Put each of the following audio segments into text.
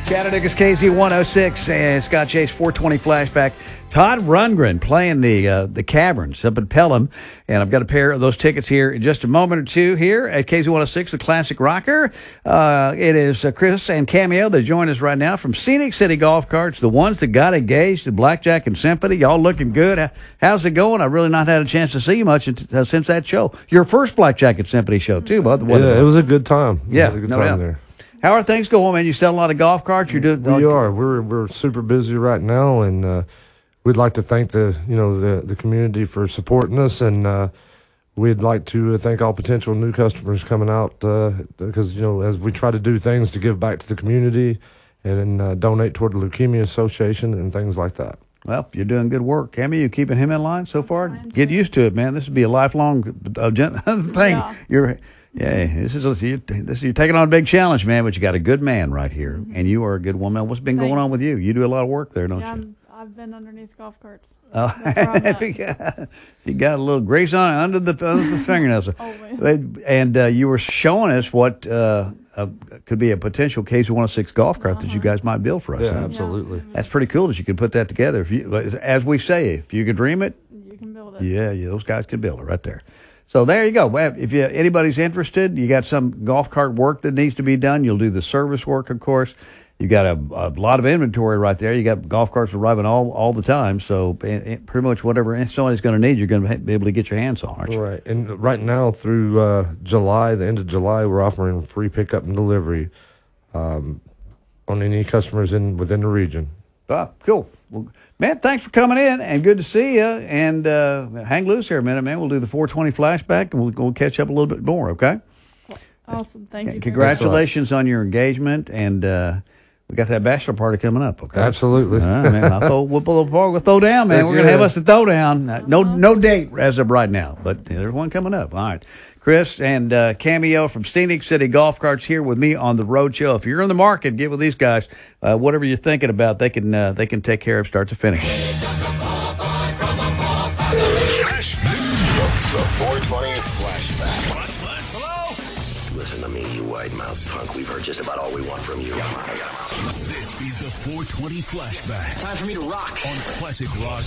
Chattanooga's KZ106 and Scott Chase 420 flashback. Todd Rundgren playing the Caverns up in Pelham. And I've got a pair of those tickets here in just a moment or two here at KZ106, the Classic Rocker. It is Chris and Cameo. They join us right now from Scenic City Golf Carts, the ones that got engaged at Blackjack and Symphony. Y'all looking good. How's it going? I've really not had a chance to see you much since that show. Your first Blackjack and Symphony show, too, by the way. Yeah, it was a good time. Yeah, a good no time doubt. there. How are things going, man? You selling a lot of golf carts? You're doing. We are. We're super busy right now, and we'd like to thank the community for supporting us, and we'd like to thank all potential new customers coming out because as we try to do things to give back to the community and donate toward the Leukemia Association and things like that. Well, you're doing good work. Cammy, you keeping him in line so far? Get used to it, man. This would be a lifelong thing. Yeah. This is you're taking on a big challenge, man. But you got a good man right here, and you are a good woman. What's been going on with you? You do a lot of work there, don't you? I've been underneath golf carts. Oh, That's where I'm at. you got a little grease on it under the fingernails. Always. And you were showing us what could be a potential KZ106 golf cart that you guys might build for us. Yeah, huh? absolutely. That's pretty cool that you could put that together. If you, as we say, if you can dream it, You can build it. yeah, those guys can build it right there. So there you go. Well, if anybody's interested, you got some golf cart work that needs to be done. You'll do the service work, of course. You got a lot of inventory right there. You got golf carts arriving all the time. So pretty much whatever somebody's going to need, you're going to be able to get your hands on, aren't you? Right. And right now through July, the end of July, we're offering free pickup and delivery on any customers within the region. Ah, cool. Well, man, thanks for coming in, and good to see you. And hang loose here a minute, man. We'll do the 420 flashback, and we'll catch up a little bit more, okay? Awesome. Thank you. Congratulations on your engagement, and we got that bachelor party coming up, okay? Absolutely. Man, we'll throw down, man. We're going to have us a throw down. No date as of right now, but there's one coming up. All right. Chris and Cameo from Scenic City Golf Carts here with me on the Road Show. If you're in the market, get with these guys. Whatever you're thinking about, they can take care of start to finish. The 420 flashback. Hello? Listen to me, you wide-mouthed punk. We've heard just about all we want from you. This is the 420 flashback. Time for me to rock. On Classic Rock.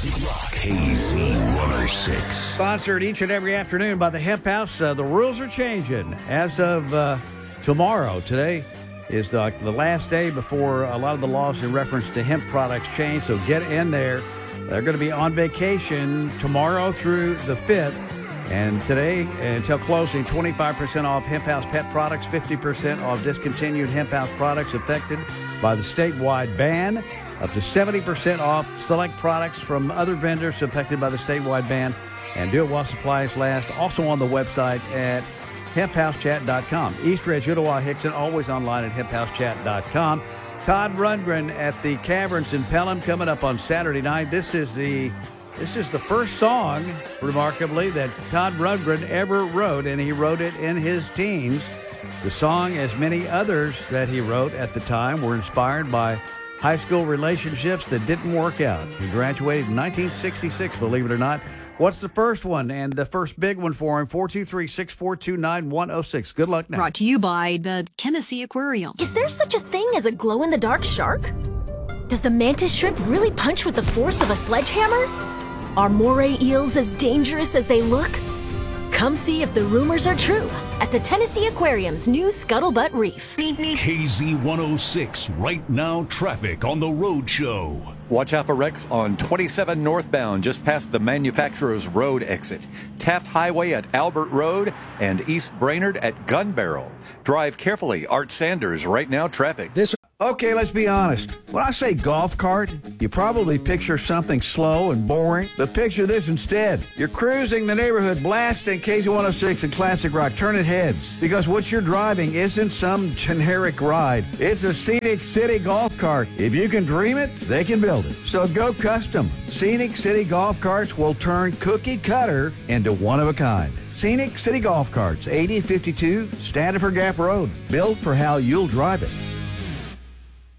KZ106. Sponsored each and every afternoon by the Hemp House. The rules are changing as of tomorrow. Today is the last day before a lot of the laws in reference to hemp products change, so get in there. They're going to be on vacation tomorrow through the 5th. And today, until closing, 25% off Hemp House pet products, 50% off discontinued Hemp House products affected by the statewide ban, up to 70% off select products from other vendors affected by the statewide ban, and do it while supplies last. Also on the website at hemphousechat.com. East Ridge, Ottawa, Hickson, always online at hemphousechat.com. Todd Rundgren at the Caverns in Pelham coming up on Saturday night. This is the first song, remarkably, that Todd Rundgren ever wrote, and he wrote it in his teens. The song, as many others that he wrote at the time, were inspired by high school relationships that didn't work out. He graduated in 1966, believe it or not. What's the first one and the first big one for him? 423-642-9106. Good luck now. Brought to you by the Tennessee Aquarium. Is there such a thing as a glow-in-the-dark shark? Does the mantis shrimp really punch with the force of a sledgehammer? Are moray eels as dangerous as they look? Come see if the rumors are true at the Tennessee Aquarium's new Scuttlebutt Reef. KZ106, right now traffic on the Road Show. Watch out for wrecks on 27 northbound, just past the Manufacturer's Road exit. Taft Highway at Albert Road and East Brainerd at Gun Barrel. Drive carefully. Art Sanders, right now traffic. Okay, let's be honest. When I say golf cart, you probably picture something slow and boring, but picture this instead. You're cruising the neighborhood, blasting KZ106 and Classic Rock, turning heads, because what you're driving isn't some generic ride. It's a Scenic City golf cart. If you can dream it, they can build it. So go custom. Scenic City golf carts will turn cookie cutter into one of a kind. Scenic City golf carts, 8052 Standiford Gap Road, built for how you'll drive it.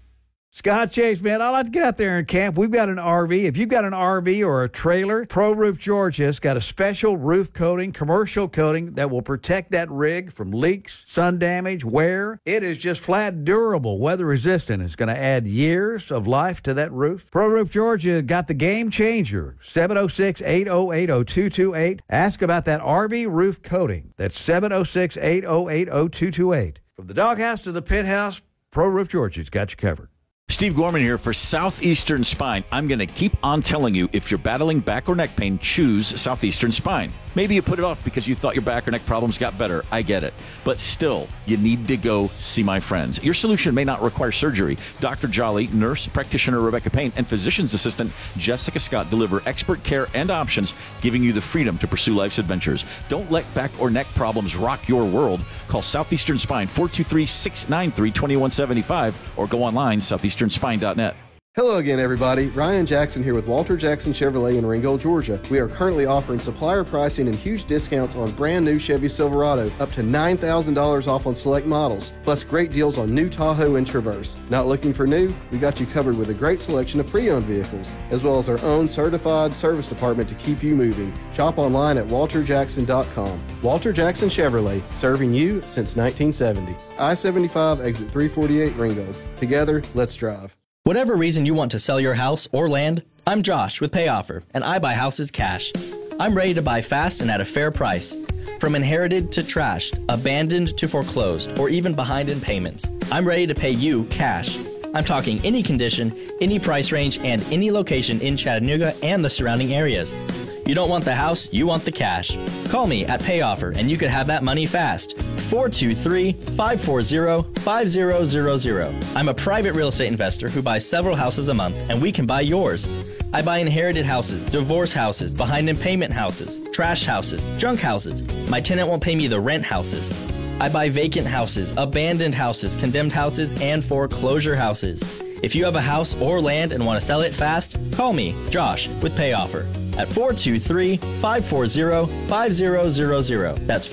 Scott Chase, man, I like to get out there and camp. We've got an RV. If you've got an RV or a trailer, Pro Roof Georgia's got a special roof coating, commercial coating that will protect that rig from leaks, sun damage, wear. It is just flat durable, weather resistant. It's going to add years of life to that roof. Pro Roof Georgia got the game changer. 706-808-0228. Ask about that RV roof coating. That's 706-808-0228. From the doghouse to the penthouse, Pro Roof Georgia's got you covered. Steve Gorman here for Southeastern Spine. I'm going to keep on telling you, if you're battling back or neck pain, choose Southeastern Spine. Maybe you put it off because you thought your back or neck problems got better. I get it. But still, you need to go see my friends. Your solution may not require surgery. Dr. Jolly, nurse practitioner Rebecca Payne, and physician's assistant Jessica Scott deliver expert care and options, giving you the freedom to pursue life's adventures. Don't let back or neck problems rock your world. Call Southeastern Spine, 423-693-2175, or go online, southeasternspine.net. Hello again, everybody. Ryan Jackson here with Walter Jackson Chevrolet in Ringgold, Georgia. We are currently offering supplier pricing and huge discounts on brand new Chevy Silverado, up to $9,000 off on select models, plus great deals on new Tahoe and Traverse. Not looking for new? We got you covered with a great selection of pre-owned vehicles, as well as our own certified service department to keep you moving. Shop online at walterjackson.com. Walter Jackson Chevrolet, serving you since 1970. I-75 exit 348 Ringgold. Together, let's drive. Whatever reason you want to sell your house or land, I'm Josh with PayOffer, and I buy houses cash. I'm ready to buy fast and at a fair price. From inherited to trashed, abandoned to foreclosed, or even behind in payments, I'm ready to pay you cash. I'm talking any condition, any price range, and any location in Chattanooga and the surrounding areas. You don't want the house, you want the cash. Call me at PayOffer and you could have that money fast. 423-540-5000. I'm a private real estate investor who buys several houses a month, and we can buy yours. I buy inherited houses, divorce houses, behind in payment houses, trash houses, junk houses. My tenant won't pay me the rent houses. I buy vacant houses, abandoned houses, condemned houses, and foreclosure houses. If you have a house or land and want to sell it fast, call me, Josh, with PayOffer at 423-540-5000. That's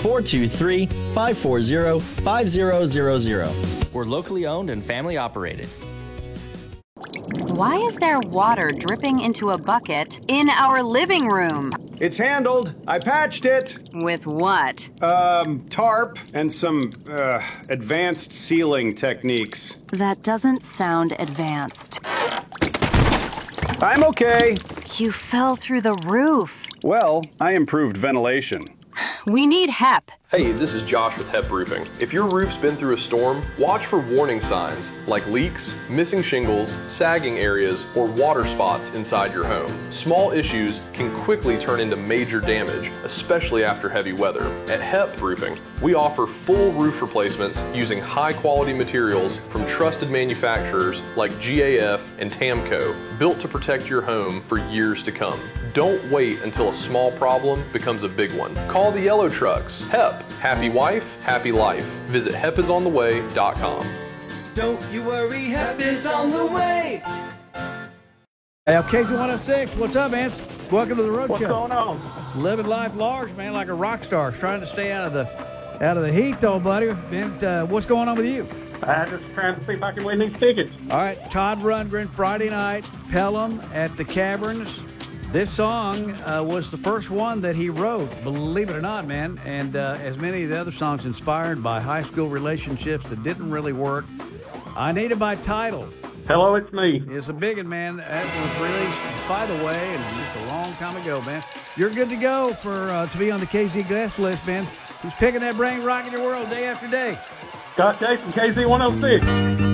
423-540-5000. We're locally owned and family operated. Why is there water dripping into a bucket in our living room? It's handled. I patched it. With what? Tarp and some, advanced sealing techniques. That doesn't sound advanced. I'm okay. You fell through the roof. Well, I improved ventilation. We need HEP. Hey, this is Josh with HEP Roofing. If your roof's been through a storm, watch for warning signs like leaks, missing shingles, sagging areas, or water spots inside your home. Small issues can quickly turn into major damage, especially after heavy weather. At HEP Roofing, we offer full roof replacements using high-quality materials from trusted manufacturers like GAF and TAMCO, built to protect your home for years to come. Don't wait until a small problem becomes a big one. Call the yellow trucks. HEP. Happy wife, happy life. Visit hepisontheway.com. Don't you worry, HEP is on the way. Hey, KZ106, what's up, man? Welcome to the Road Show. What's going on? Living life large, man, like a rock star. Trying to stay out of the heat, though, buddy. And what's going on with you? I'm just trying to see if I can win these tickets. All right, Todd Rundgren, Friday night, Pelham at the Caverns. This song was the first one that he wrote, believe it or not, man. And as many of the other songs inspired by high school relationships that didn't really work. I Need It by Tidal. Hello, it's me. It's a big one, man. That was released, by the way, and just a long time ago, man. You're good to go for to be on the KZ guest list, man. Who's picking that brain, rocking your world day after day? Scott Jason, KZ106.